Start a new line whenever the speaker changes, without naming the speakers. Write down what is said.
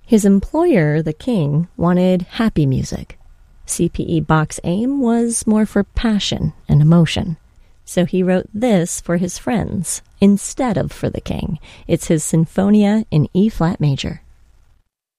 His employer, the king, wanted happy music. CPE Bach's aim was more for passion and emotion. So he wrote this for his friends instead of for the king. It's his Sinfonia in E-flat major.